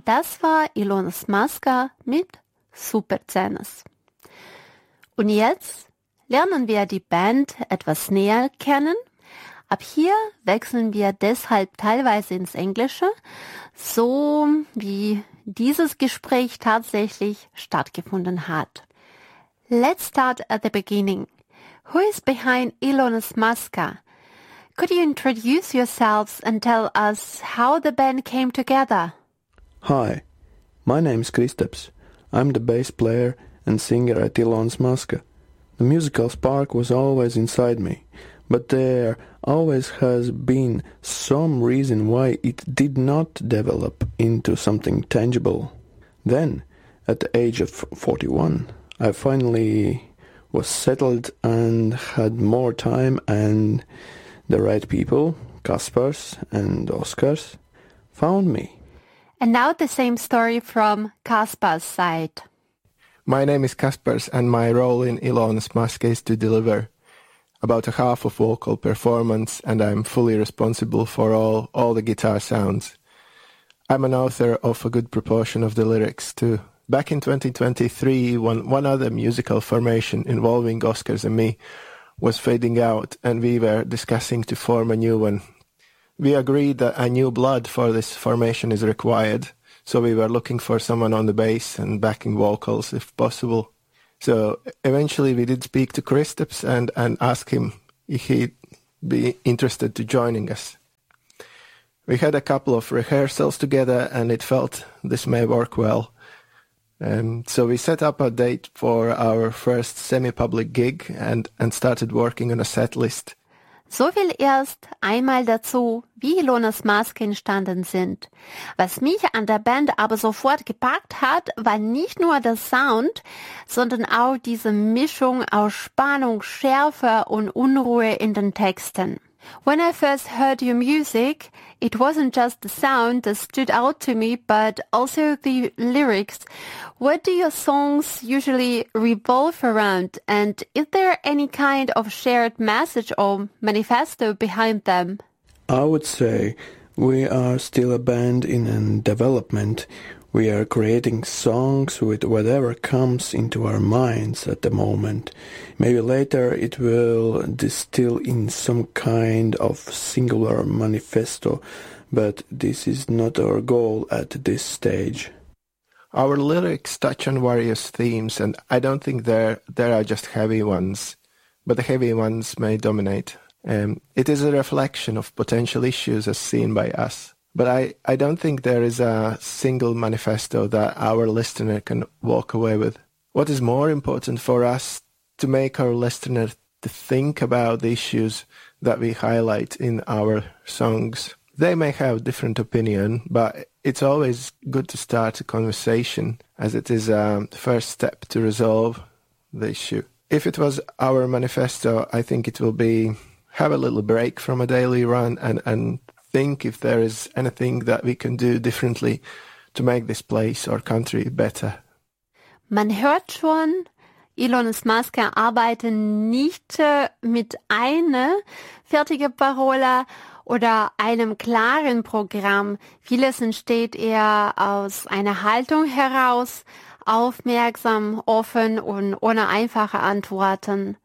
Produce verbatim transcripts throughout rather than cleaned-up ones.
das war Ilonis Maska mit Supercenas. Und jetzt lernen wir die Band etwas näher kennen. Ab hier wechseln wir deshalb teilweise ins Englische, so wie dieses Gespräch tatsächlich stattgefunden hat. Let's start at the beginning. Who is behind Ilonis Maska? Could you introduce yourselves and tell us how the band came together? Hi, my name is Kristaps. I'm the bass player and singer at Ilonis Maska. The musical spark was always inside me, but there always has been some reason why it did not develop into something tangible. Then, at the age of forty-one, I finally was settled and had more time, and the right people, Kaspars and Oskars, found me. And now the same story from Kaspars' side. My name is Kaspars, and my role in Ilonis Maska is to deliver about a half of vocal performance, and I'm fully responsible for all, all the guitar sounds. I'm an author of a good proportion of the lyrics too. Back in twenty twenty-three, one, one other musical formation involving Oskars and me was fading out, and we were discussing to form a new one. We agreed that a new blood for this formation is required, so we were looking for someone on the bass and backing vocals if possible. So eventually we did speak to Kristaps and, and ask him if he'd be interested to joining us. We had a couple of rehearsals together, and it felt this may work well. Um, so we set up a date for our first semi-public gig and, and started working on a set list. So viel erst einmal dazu, wie Ilonis Maska entstanden sind. Was mich an der Band aber sofort gepackt hat, war nicht nur der Sound, sondern auch diese Mischung aus Spannung, Schärfe und Unruhe in den Texten. When I first heard your music, it wasn't just the sound that stood out to me, but also the lyrics. What do your songs usually revolve around, and is there any kind of shared message or manifesto behind them? I would say we are still a band in development. We are creating songs with whatever comes into our minds at the moment. Maybe later it will distill in some kind of singular manifesto, but this is not our goal at this stage. Our lyrics touch on various themes, and I don't think there there are just heavy ones, but the heavy ones may dominate. Um, it is a reflection of potential issues as seen by us. But I, I don't think there is a single manifesto that our listener can walk away with. What is more important for us to make our listener to think about the issues that we highlight in our songs. They may have different opinion, but it's always good to start a conversation, as it is a first step to resolve the issue. If it was our manifesto, I think it will be have a little break from a daily run and, and think if there is anything that we can do differently to make this place or country better. Man hört schon, Ilonis Maska arbeiten nicht äh, mit einer fertigen Parola oder einem klaren Programm. Vieles entsteht eher aus einer Haltung heraus, aufmerksam, offen und ohne einfache Antworten.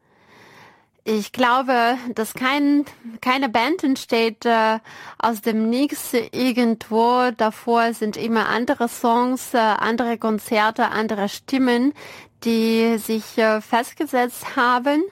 Ich glaube, dass kein, keine Band entsteht äh, aus dem Nichts irgendwo. Davor sind immer andere Songs, äh, andere Konzerte, andere Stimmen, die sich äh, festgesetzt haben.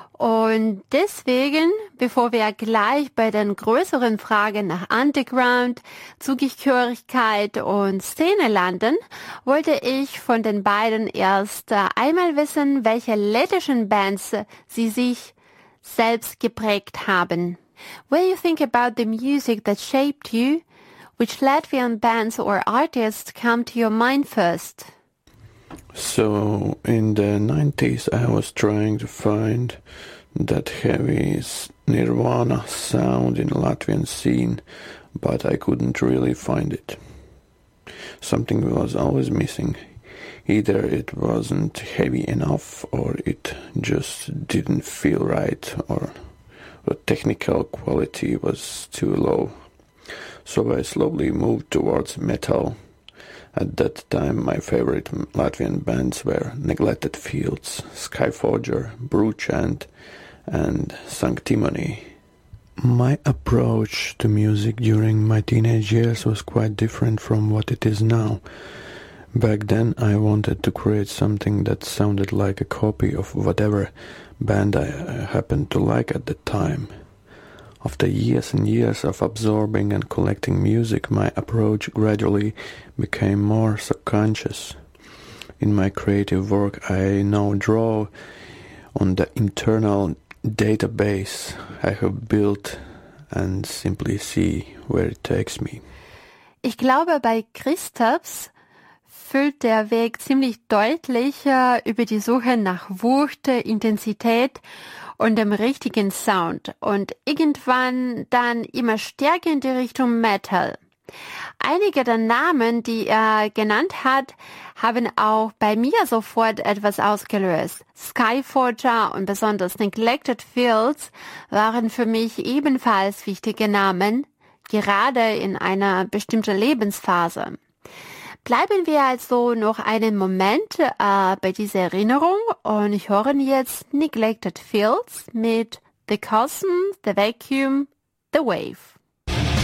Und deswegen, bevor wir gleich bei den größeren Fragen nach Underground, Zugehörigkeit und Szene landen, wollte ich von den beiden erst äh, einmal wissen, welche lettischen Bands sie sich selbst geprägt haben. When you think about the music that shaped you, which Latvian bands or artists come to your mind first? So, in the nineties I was trying to find that heavy Nirvana sound in Latvian scene, but I couldn't really find it. Something was always missing. Either it wasn't heavy enough, or it just didn't feel right, or the technical quality was too low. So I slowly moved towards metal, At that time, my favorite Latvian bands were Neglected Fields, Skyforger, Brewchant, and Sanctimony. My approach to music during my teenage years was quite different from what it is now. Back then, I wanted to create something that sounded like a copy of whatever band I uh, happened to like at the time. After years and years of absorbing and collecting music, my approach gradually became more subconscious. In my creative work, I now draw on the internal database I have built and simply see where it takes me. Ich glaube, bei Kristaps füllt der Weg ziemlich deutlich äh, über die Suche nach Wucht, Intensität und dem richtigen Sound und irgendwann dann immer stärker in die Richtung Metal. Einige der Namen, die er genannt hat, haben auch bei mir sofort etwas ausgelöst. Skyforger und besonders Neglected Fields waren für mich ebenfalls wichtige Namen, gerade in einer bestimmten Lebensphase. Bleiben wir also noch einen Moment äh, bei dieser Erinnerung und ich höre jetzt Neglected Fields mit The Cosm, The Vacuum, The Wave.